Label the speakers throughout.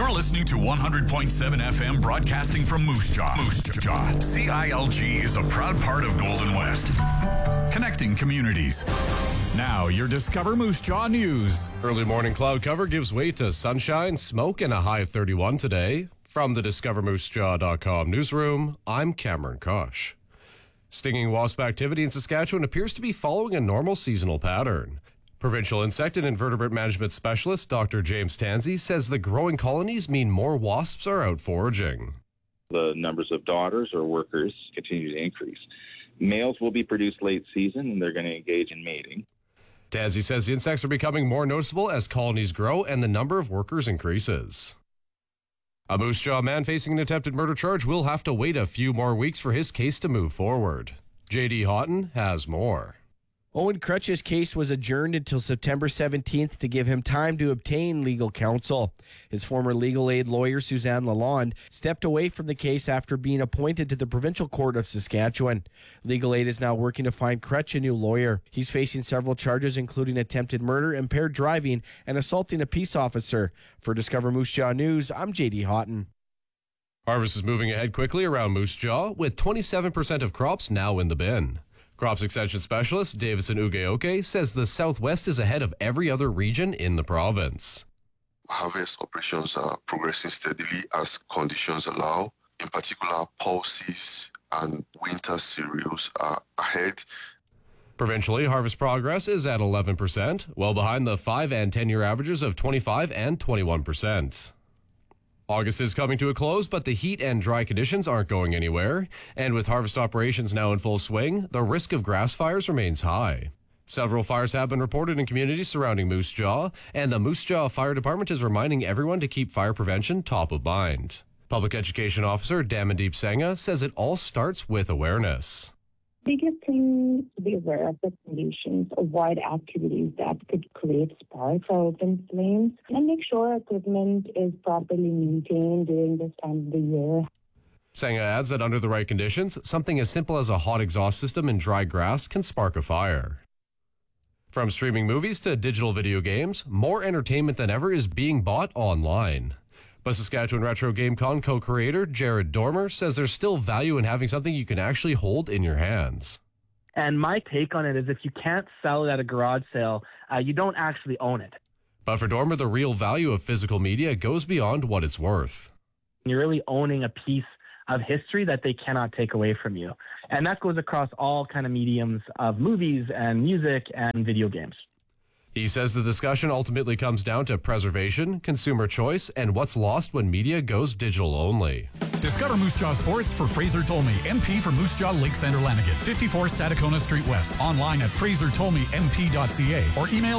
Speaker 1: You're listening to 100.7 FM broadcasting from Moose Jaw. Moose Jaw. CILG is a proud part of Golden West. Connecting communities. Now, your Discover Moose Jaw news.
Speaker 2: Early morning cloud cover gives way to sunshine, smoke, and a high of 31 today. From the DiscoverMooseJaw.com newsroom, I'm Cameron Kosh. Stinging wasp activity in Saskatchewan appears to be following a normal seasonal pattern. Provincial Insect and Invertebrate Management Specialist Dr. James Tansey says the growing colonies mean more wasps are out foraging.
Speaker 3: The numbers of daughters or workers continue to increase. Males will be produced late season and they're going to engage in mating.
Speaker 2: Tansey says the insects are becoming more noticeable as colonies grow and the number of workers increases. A Moose Jaw man facing an attempted murder charge will have to wait a few more weeks for his case to move forward. J.D. Houghton has more.
Speaker 4: Owen Crutch's case was adjourned until September 17th to give him time to obtain legal counsel. His former legal aid lawyer, Suzanne Lalonde, stepped away from the case after being appointed to the Provincial Court of Saskatchewan. Legal aid is now working to find Crutch a new lawyer. He's facing several charges, including attempted murder, impaired driving, and assaulting a peace officer. For Discover Moose Jaw News, I'm J.D. Houghton.
Speaker 2: Harvest is moving ahead quickly around Moose Jaw, with 27% of crops now in the bin. Crops Extension Specialist Davison Ugeoke says the Southwest is ahead of every other region in the province.
Speaker 5: Harvest operations are progressing steadily as conditions allow. In particular, pulses and winter cereals are ahead.
Speaker 2: Provincially, harvest progress is at 11%, well behind the 5 and 10-year averages of 25 and 21%. August is coming to a close, but the heat and dry conditions aren't going anywhere. And with harvest operations now in full swing, the risk of grass fires remains high. Several fires have been reported in communities surrounding Moose Jaw, and the Moose Jaw Fire Department is reminding everyone to keep fire prevention top of mind. Public Education Officer Damandeep Sangha says it all starts with awareness.
Speaker 6: Biggest thing to be aware of the conditions, avoid activities that could create sparks or open flames, and make sure equipment is properly maintained during this time of the year.
Speaker 2: Sangha adds that under the right conditions, something as simple as a hot exhaust system in dry grass can spark a fire. From streaming movies to digital video games, more entertainment than ever is being bought online. But Saskatchewan Retro GameCon co-creator Jared Dormer says there's still value in having something you can actually hold in your hands.
Speaker 7: And my take on it is if you can't sell it at a garage sale, you don't actually own it.
Speaker 2: But for Dormer, the real value of physical media goes beyond what it's worth.
Speaker 7: You're really owning a piece of history that they cannot take away from you. And that goes across all kind of mediums of movies and music and video games.
Speaker 2: He says the discussion ultimately comes down to preservation, consumer choice, and what's lost when media goes digital only.
Speaker 1: Discover Moose Jaw Sports for Fraser Tolmie, MP for Moose Jaw, Lakeside, Lanigan, 54 Stadacona Street West. Online at frasertolmiemp.ca or email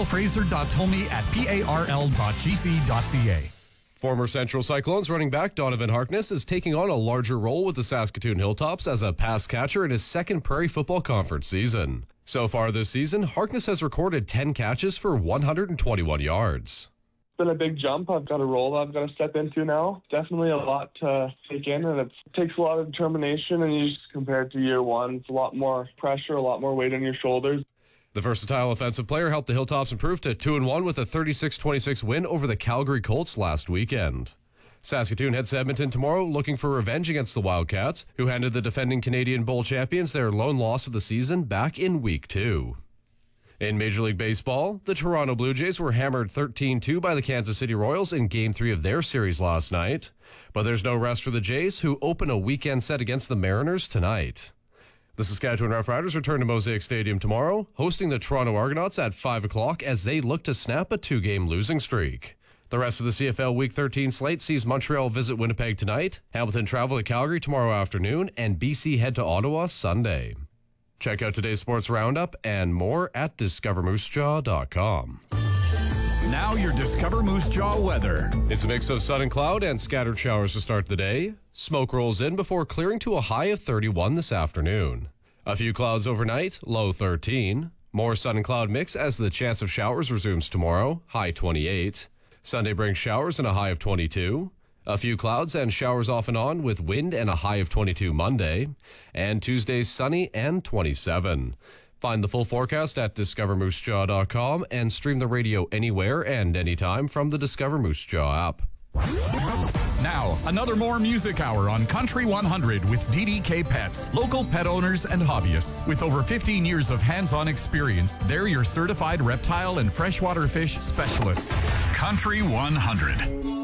Speaker 1: fraser.tolmie@parl.gc.ca.
Speaker 2: Former Central Cyclones running back Donovan Harkness is taking on a larger role with the Saskatoon Hilltops as a pass catcher in his second Prairie Football Conference season. So far this season, Harkness has recorded 10 catches for 121 yards.
Speaker 8: It's been a big jump. I've got a role I've got to step into now. Definitely a lot to take in, and it takes a lot of determination, and you just compare it to year one. It's a lot more pressure, a lot more weight on your shoulders.
Speaker 2: The versatile offensive player helped the Hilltops improve to 2-1 with a 36-26 win over the Calgary Colts last weekend. Saskatoon heads to Edmonton tomorrow looking for revenge against the Wildcats, who handed the defending Canadian Bowl champions their lone loss of the season back in Week 2. In Major League Baseball, the Toronto Blue Jays were hammered 13-2 by the Kansas City Royals in Game 3 of their series last night. But there's no rest for the Jays, who open a weekend set against the Mariners tonight. The Saskatchewan Roughriders return to Mosaic Stadium tomorrow, hosting the Toronto Argonauts at 5 o'clock as they look to snap a 2-game losing streak. The rest of the CFL Week 13 slate sees Montreal visit Winnipeg tonight, Hamilton travel to Calgary tomorrow afternoon, and BC head to Ottawa Sunday. Check out today's sports roundup and more at discovermoosejaw.com.
Speaker 1: Now your Discover Moose Jaw weather.
Speaker 2: It's a mix of sun and cloud and scattered showers to start the day. Smoke rolls in before clearing to a high of 31 this afternoon. A few clouds overnight, low 13. More sun and cloud mix as the chance of showers resumes tomorrow, high 28. Sunday brings showers and a high of 22. A few clouds and showers off and on with wind and a high of 22 Monday. And Tuesday's sunny and 27. Find the full forecast at discovermoosejaw.com and stream the radio anywhere and anytime from the Discover Moose Jaw app.
Speaker 1: Now, another more music hour on Country 100 with DDK Pets, local pet owners and hobbyists. With over 15 years of hands-on experience, they're your certified reptile and freshwater fish specialists. Country 100.